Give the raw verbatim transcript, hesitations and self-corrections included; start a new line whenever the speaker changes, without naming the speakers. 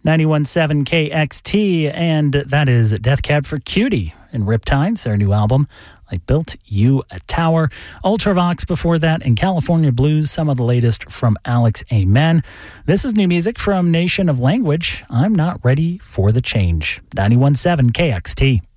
ninety-one point seven K X T, and that is Death Cab for Cutie and Riptides, their new album, I Built You a Tower. Ultravox before that, and California Blues, some of the latest from Alex Amen. This is new music from Nation of Language, I'm Not Ready for the Change. ninety-one point seven K X T.